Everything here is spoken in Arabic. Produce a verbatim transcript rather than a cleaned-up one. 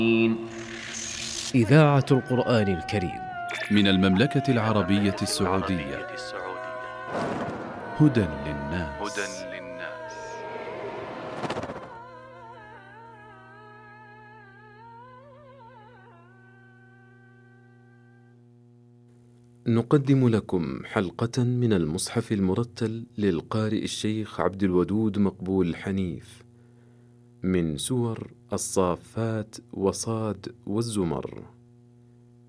إذاعة القرآن الكريم من المملكة العربية السعودية. هدى للناس. نقدم لكم حلقة من المصحف المرتل للقارئ الشيخ عبد الودود مقبول الحنيف من سور الصافات وصاد والزمر.